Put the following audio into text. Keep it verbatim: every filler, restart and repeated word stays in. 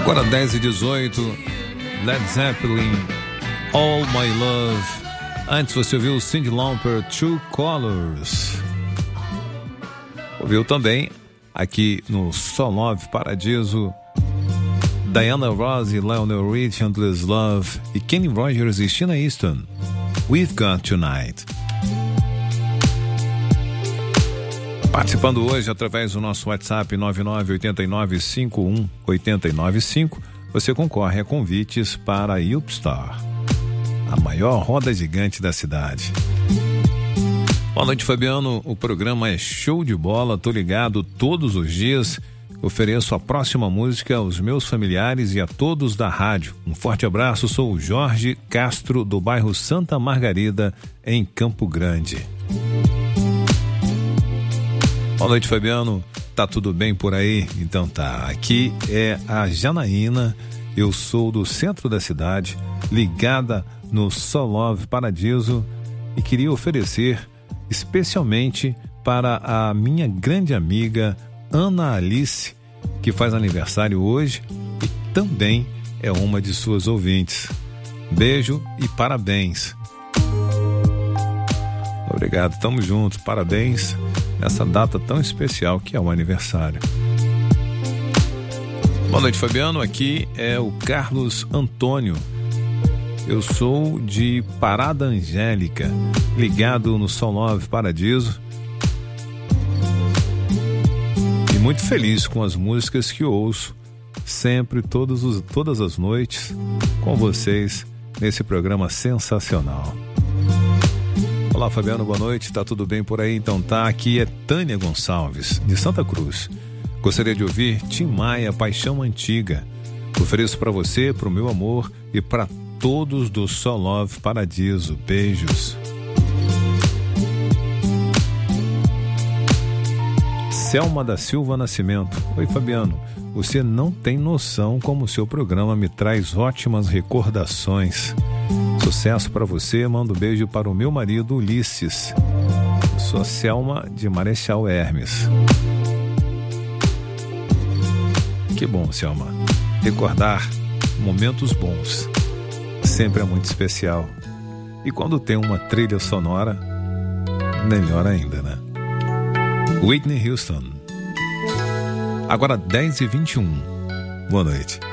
Agora dez e dezoito, Led Zeppelin, All My Love. Antes você ouviu Cyndi Lauper, True Colors. Ouviu também, aqui no Só Love Paradiso, Diana Ross e Lionel Rich, Endless Love, e Kenny Rogers e Sheena Easton, We've Got Tonight. Participando hoje através do nosso WhatsApp nove nove oito nove cinco um oito nove cinco, você concorre a convites para a Upstar, a maior roda gigante da cidade. Boa noite, Fabiano. O programa é show de bola, tô ligado todos os dias. Ofereço a próxima música aos meus familiares e a todos da rádio. Um forte abraço, sou o Jorge Castro, do bairro Santa Margarida, em Campo Grande. Boa noite, Fabiano. Tá tudo bem por aí? Então tá. Aqui é a Janaína. Eu sou do centro da cidade, ligada no Só Love Paradiso, e queria oferecer especialmente para a minha grande amiga Ana Alice, que faz aniversário hoje e também é uma de suas ouvintes. Beijo e parabéns. Obrigado, tamo junto, parabéns nessa data tão especial que é o aniversário. Boa noite, Fabiano, aqui é o Carlos Antônio. Eu sou de Parada Angélica, ligado no Só Love Paradiso, e muito feliz com as músicas que ouço sempre, todos os, todas as noites, com vocês nesse programa sensacional. Olá, Fabiano, boa noite, tá tudo bem por aí? Então tá, aqui é Tânia Gonçalves, de Santa Cruz. Gostaria de ouvir Tim Maia, Paixão Antiga. Ofereço para você, pro meu amor e para todos do Só Love Paradiso. Beijos. Selma da Silva Nascimento. Oi, Fabiano. Você não tem noção como o seu programa me traz ótimas recordações. Sucesso para você. Mando um beijo para o meu marido Ulisses. Sou a Selma de Marechal Hermes. Que bom, Selma. Recordar momentos bons sempre é muito especial. E quando tem uma trilha sonora, melhor ainda, né? Whitney Houston. Agora dez e vinte e um. Boa noite.